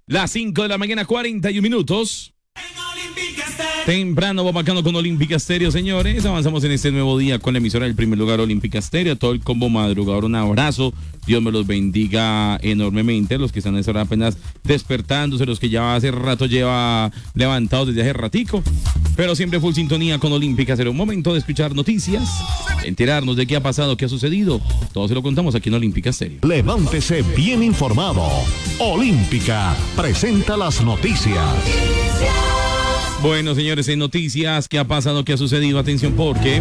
Las 5 de la mañana, 41 minutos. Temprano, Bobacano con Olímpica Estéreo, señores. Avanzamos en este nuevo día con la emisora del primer lugar, Olímpica Estéreo. A todo el combo madrugador, un abrazo. Dios me los bendiga enormemente. Los que están a esa hora apenas despertándose, los que ya hace rato lleva levantados desde hace ratico. Pero siempre full sintonía con Olímpica Estéreo. Un momento de escuchar noticias, enterarnos de qué ha pasado, qué ha sucedido. Todo se lo contamos aquí en Olímpica Estéreo. Levántese bien informado. Olímpica presenta las noticias. Bueno, señores, en noticias, ¿qué ha pasado? ¿Qué ha sucedido? Atención, porque...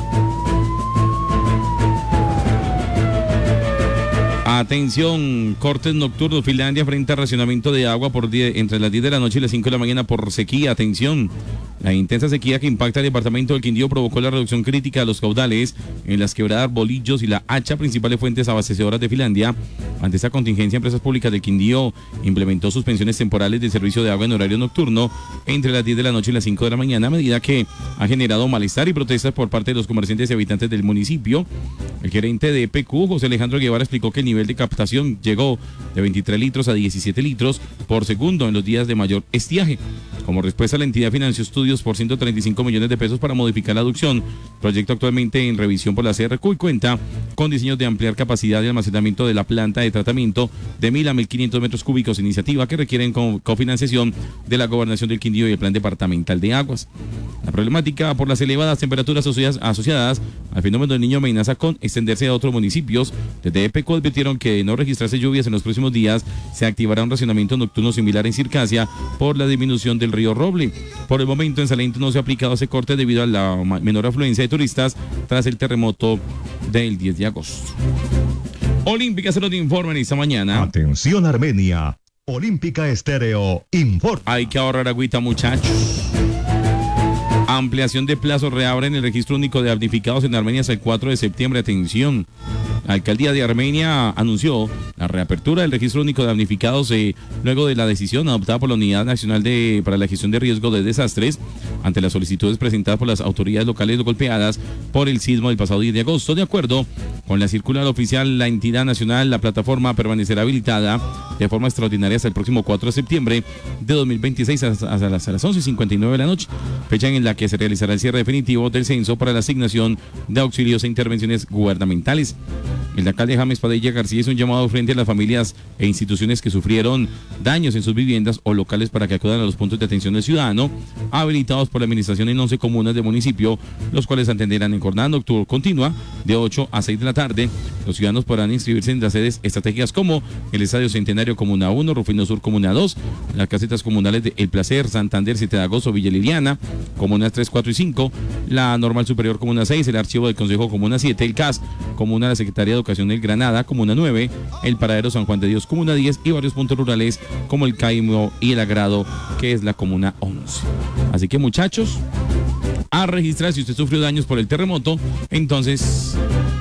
Atención, cortes nocturnos. Finlandia frente a racionamiento de agua entre las 10 de la noche y las 5 de la mañana por sequía. Atención, la intensa sequía que impacta el departamento del Quindío provocó la reducción crítica de los caudales en las quebradas Bolillos y la Hacha, principales fuentes abastecedoras de Finlandia. Ante esta contingencia, Empresas Públicas del Quindío implementó suspensiones temporales de servicio de agua en horario nocturno entre las 10 de la noche y las 5 de la mañana, medida que ha generado malestar y protestas por parte de los comerciantes y habitantes del municipio. El gerente de EPQ, José Alejandro Guevara, explicó que el nivel de captación llegó de 23 litros a 17 litros por segundo en los días de mayor estiaje. Como respuesta, la entidad financió estudios por 135 millones de pesos para modificar la aducción, proyecto actualmente en revisión por la CRQ y cuenta con diseños de ampliar capacidad de almacenamiento de la planta de tratamiento de 1.000 a 1.500 metros cúbicos, iniciativa que requieren cofinanciación de la Gobernación del Quindío y el Plan Departamental de Aguas. La problemática por las elevadas temperaturas asociadas al fenómeno del Niño amenaza con extenderse a otros municipios. Desde EPECO advirtieron que de no registrarse lluvias en los próximos días, se activará un racionamiento nocturno similar en Circasia por la disminución del río Roble. Por el momento en Salento no se ha aplicado ese corte debido a la menor afluencia de turistas tras el terremoto del 10 de agosto. Olímpica se lo informan esta mañana. Atención, Armenia. Olímpica Estéreo informa. Hay que ahorrar agüita, muchachos. Ampliación de plazos, reabren el registro único de damnificados en Armenia hasta el 4 de septiembre. Atención. La alcaldía de Armenia anunció la reapertura del registro único de damnificados luego de la decisión adoptada por la Unidad Nacional para la Gestión de Riesgo de Desastres ante las solicitudes presentadas por las autoridades locales golpeadas por el sismo del pasado 10 de agosto. De acuerdo con la circular oficial, la entidad nacional, la plataforma permanecerá habilitada de forma extraordinaria hasta el próximo 4 de septiembre de 2026 hasta las 11:59 de la noche, fecha en la que se realizará el cierre definitivo del censo para la asignación de auxilios e intervenciones gubernamentales. El alcalde James Padilla García hizo un llamado frente a las familias e instituciones que sufrieron daños en sus viviendas o locales para que acudan a los puntos de atención del ciudadano habilitados por la administración en 11 comunas del municipio, los cuales atenderán en jornada nocturna continua de 8 a 6 de la tarde. Los ciudadanos podrán inscribirse en las sedes estratégicas como el Estadio Centenario Comuna 1, Rufino Sur Comuna 2, las casetas comunales de El Placer, Santander, 7 de agosto, Villa Liliana, Comunas 3, 4 y 5, la Normal Superior Comuna 6, el Archivo del Consejo Comuna 7, el CAS, Comuna de la Secretaría de Educación del Granada, Comuna 9, el Paradero San Juan de Dios, Comuna 10 y varios puntos rurales como el Caimo y el Agrado, que es la Comuna 11. Así que, muchachos, a registrar, si usted sufrió daños por el terremoto, entonces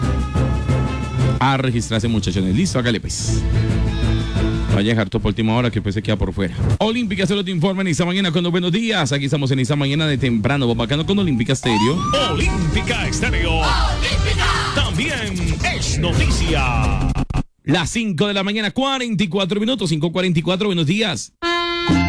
a registrarse, muchachones. Listo, hágale pues. Vaya a dejar todo por última hora que pues se queda por fuera. Olímpica se lo te informa en esta mañana con los buenos días. Aquí estamos en esta mañana de temprano, Bobacano con Olímpica Estéreo. Olímpica Estéreo. Olímpica. También es noticia. Las 5 de la mañana, 44 minutos, 5:44, buenos días.